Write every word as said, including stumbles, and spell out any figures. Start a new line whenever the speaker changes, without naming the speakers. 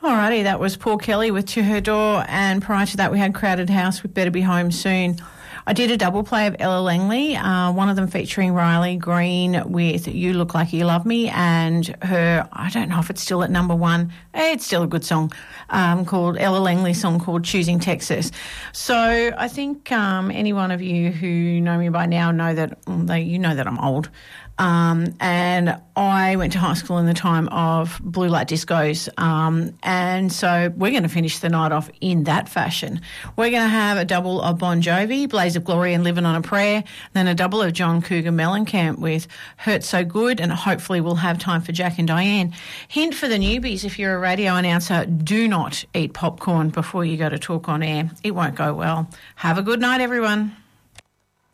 Alrighty, that was Paul Kelly with To Her Door, and prior to that we had Crowded House with Better Be Home Soon. I did a double play of Ella Langley, uh, one of them featuring Riley Green with You Look Like You Love Me, and her, I don't know if it's still at number one, it's still a good song, um, called Ella Langley song called Choosing Texas. So I think um, any one of you who know me by now know that, they, you know that I'm old. Um, and I went to high school in the time of blue light discos, um, and so we're going to finish the night off in that fashion. We're going to have a double of Bon Jovi, Blaze of Glory and Living on a Prayer, then a double of John Cougar Mellencamp with Hurt So Good, and hopefully we'll have time for Jack and Diane. Hint for the newbies, if you're a radio announcer, do not eat popcorn before you go to talk on air. It won't go well. Have a good night, everyone.